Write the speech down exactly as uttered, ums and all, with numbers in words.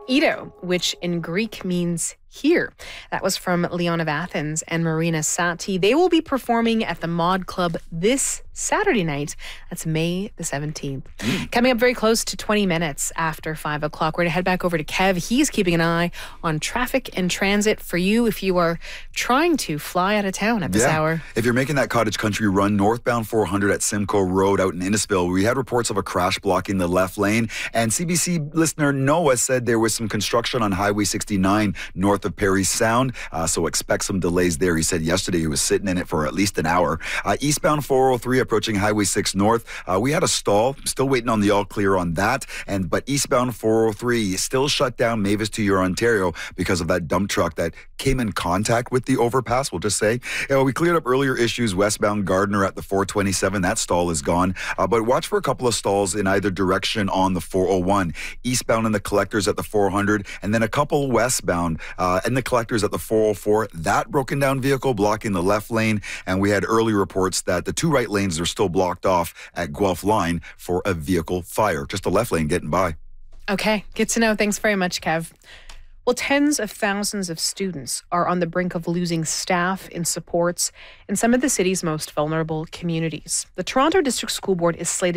Edo, which in Greek means here. That was from Leon of Athens and Marina Sati. They will be performing at the Mod Club this Saturday night. That's May the seventeenth. Mm. Coming up very close to twenty minutes after five o'clock, we're going to head back over to Kev. He's keeping an eye on traffic and transit for you if you are trying to fly out of town at this yeah. hour. If you're making that Cottage Country run northbound four hundred at Simcoe Road out in Innisfil, we had reports of a crash blocking the left lane. And C B C listener Noah said there was some construction on Highway sixty-nine north of Perry Sound, uh, so expect some delays there. He said yesterday he was sitting in it for at least an hour. Uh, eastbound four oh three approaching Highway six North, uh, we had a stall. Still waiting on the all clear on that. And but eastbound four oh three still shut down Mavis to your Ontario because of that dump truck that came in contact with the overpass, we'll just say. You know, we cleared up earlier issues westbound Gardner at the four twenty-seven. That stall is gone. Uh, but watch for a couple of stalls in either direction on the four oh one. Eastbound in the collectors at the four hundred, and then a couple westbound uh, in the collectors at the four oh four. That broken down vehicle blocking the left lane. And we had early reports that the two right lanes are still blocked off at Guelph Line for a vehicle fire. Just the left lane getting by. Okay, good to know. Thanks very much, Kev. Well, tens of thousands of students are on the brink of losing staff and supports in some of the city's most vulnerable communities. The Toronto District School Board is slated